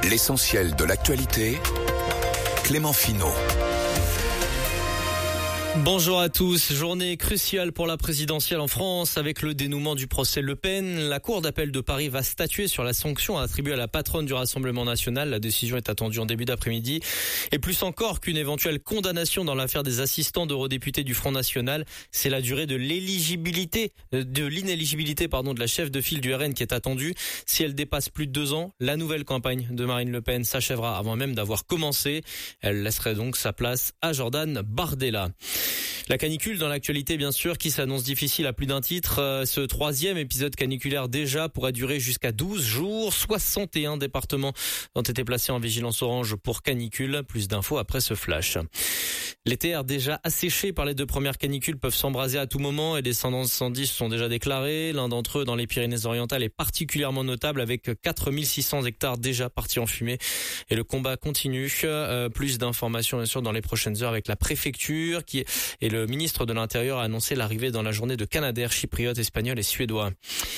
L'essentiel de l'actualité, Clément Finot. Bonjour à tous. Journée cruciale pour la présidentielle en France avec le dénouement du procès Le Pen. La Cour d'appel de Paris va statuer sur la sanction attribuée à la patronne du Rassemblement national. La décision est attendue en début d'après-midi. Et plus encore qu'une éventuelle condamnation dans l'affaire des assistants d'eurodéputés du Front National, c'est la durée de l'inéligibilité de la chef de file du RN qui est attendue. Si elle dépasse plus de 2 ans, la nouvelle campagne de Marine Le Pen s'achèvera avant même d'avoir commencé. Elle laisserait donc sa place à Jordan Bardella. La canicule dans l'actualité, bien sûr, qui s'annonce difficile à plus d'un titre. Ce 3e épisode caniculaire déjà pourrait durer jusqu'à 12 jours. 61 départements ont été placés en vigilance orange pour canicule. Plus d'infos après ce flash. Les terres déjà asséchées par les 2 premières canicules peuvent s'embraser à tout moment et des incendies sont déjà déclarés. L'un d'entre eux dans les Pyrénées-Orientales est particulièrement notable avec 4600 hectares déjà partis en fumée. Et le combat continue. Plus d'informations bien sûr dans les prochaines heures avec la préfecture et le ministre de l'Intérieur a annoncé l'arrivée dans la journée de Canadair, chypriotes, espagnols et suédois.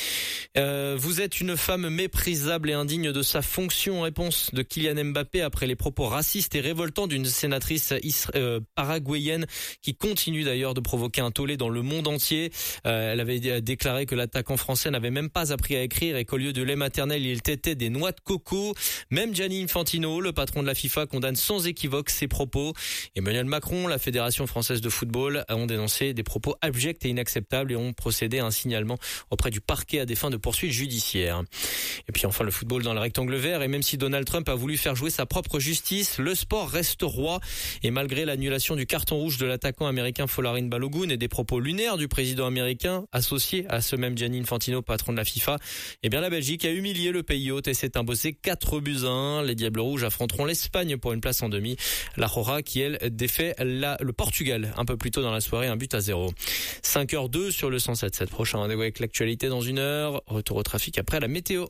Vous êtes une femme méprisable et indigne de sa fonction. Réponse de Kylian Mbappé après les propos racistes et révoltants d'une sénatrice paraguayenne qui continue d'ailleurs de provoquer un tollé dans le monde entier. Elle avait déclaré que l'attaquant français n'avait même pas appris à écrire et qu'au lieu de lait maternel, il tétait des noix de coco. Même Gianni Infantino, le patron de la FIFA, condamne sans équivoque ses propos. Emmanuel Macron, la Fédération française de football, ont dénoncé des propos abjects et inacceptables et ont procédé à un signalement auprès du parquet à des fins de poursuites judiciaires. Et puis enfin le football dans le rectangle vert, et même si Donald Trump a voulu faire jouer sa propre justice, le sport reste roi. Et malgré l'annulation du carton rouge de l'attaquant américain Folarin Balogun et des propos lunaires du président américain associé à ce même Gianni Infantino, patron de la FIFA, eh bien la Belgique a humilié le pays hôte et s'est imposé 4-1. Les Diables Rouges affronteront l'Espagne pour une place en demi. La Roja qui elle défait le Portugal un peu plus tôt dans la soirée, 1-0. 5h02 sur le 107.7. Prochain rendez-vous avec l'actualité dans 1 heure. Retour au trafic après la météo.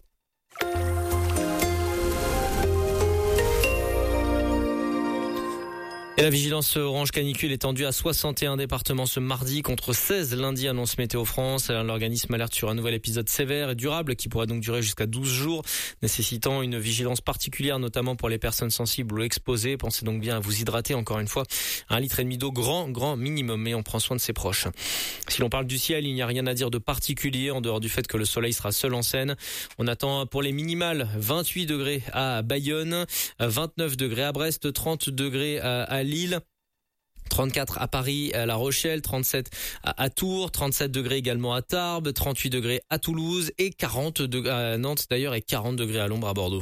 Et la vigilance orange canicule étendue à 61 départements ce mardi contre 16 lundi, annonce Météo France. L'organisme alerte sur un nouvel épisode sévère et durable qui pourra donc durer jusqu'à 12 jours, nécessitant une vigilance particulière, notamment pour les personnes sensibles ou exposées. Pensez donc bien à vous hydrater, encore une fois. 1,5 litre d'eau, grand minimum, et on prend soin de ses proches. Si l'on parle du ciel, il n'y a rien à dire de particulier, en dehors du fait que le soleil sera seul en scène. On attend pour les minimales 28 degrés à Bayonne, 29 degrés à Brest, 30 degrés à Lille, 34 à Paris, à La Rochelle, 37 à Tours, 37 degrés également à Tarbes, 38 degrés à Toulouse et 40 degrés à Nantes d'ailleurs et 40 degrés à l'ombre à Bordeaux.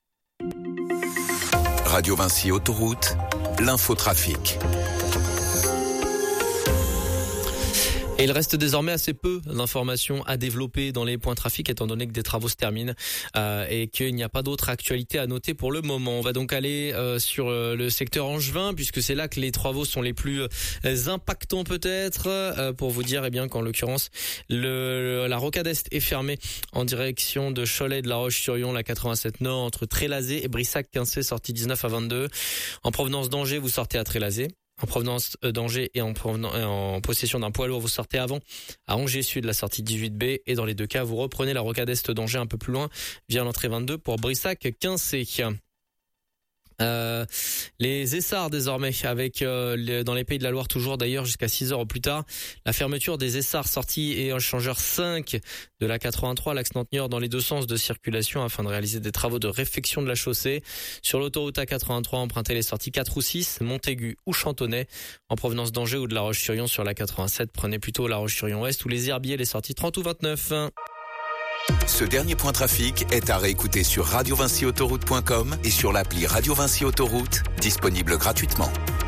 Radio Vinci Autoroute, l'infotrafic. Et il reste désormais assez peu d'informations à développer dans les points trafic étant donné que des travaux se terminent et qu'il n'y a pas d'autre actualité à noter pour le moment. On va donc aller sur le secteur angevin puisque c'est là que les travaux sont les plus impactants peut-être. Pour vous dire qu'en l'occurrence la rocade est est fermée en direction de Cholet de la Roche-sur-Yon, la 87 Nord entre Trélazé et Brissac-Quincé, sortie 19 à 22. En provenance d'Angers, vous sortez à Trélazé. En provenance d'Angers et en possession d'un poids lourd, vous sortez avant à Angers Sud, la sortie 18B. Et dans les 2 cas, vous reprenez la rocade est d'Angers un peu plus loin via l'entrée 22 pour Brissac-Quincé. Les Essarts désormais avec dans les Pays de la Loire toujours d'ailleurs jusqu'à 6h au plus tard. La fermeture des Essarts sortie et échangeur 5 de la 83 l'axe Nantes-Niort dans les 2 sens de circulation afin de réaliser des travaux de réfection de la chaussée. Sur l'autoroute A83, empruntez les sorties 4 ou 6, Montaigu ou Chantonnay. En provenance d'Angers ou de La Roche-sur-Yon sur la 87, prenez plutôt La Roche-sur-Yon Ouest ou les Herbiers, les sorties 30 ou 29. Ce dernier point trafic est à réécouter sur radiovinciautoroute.com et sur l'appli Radio Vinci Autoroute, disponible gratuitement.